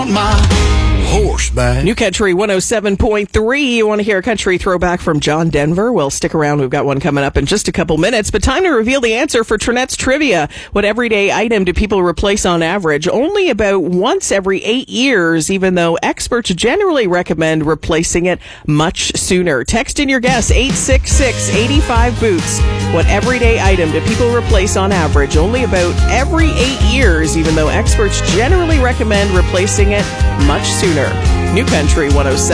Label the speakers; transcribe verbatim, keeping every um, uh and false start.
Speaker 1: my horse back.
Speaker 2: New Country one oh seven point three. You want to hear a country throwback from John Denver? Well, stick around. We've got one coming up in just a couple minutes. But time to reveal the answer for Trinette's Trivia. What everyday item do people replace on average? Only about once every eight years, even though experts generally recommend replacing it much sooner. Text in your guess, eight six six, eight five, boots. What everyday item do people replace on average? Only about every eight years, even though experts generally recommend replacing it much sooner. New Country one oh seven.